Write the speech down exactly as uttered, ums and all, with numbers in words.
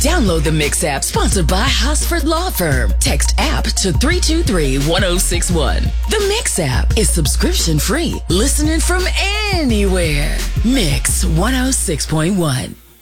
Download the Mix app, sponsored by Hosford Law Firm. Text app to three two three, one oh six one. The Mix app is subscription free. Listening from anywhere. Mix one oh six point one.